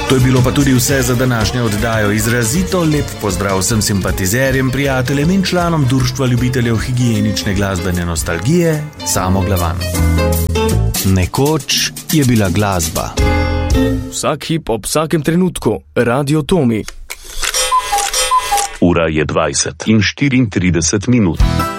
To je bilo pa tudi vse za današnjo oddajo. Izrazito lep pozdrav vsem simpatizerjem, prijateljem in članom Društva ljubiteljev higienične glasbene nostalgije Samo Glavan. Nekoč je bila glasba. Vsak hip ob vsakem trenutku. Radio Tomi. Ura je 20:34.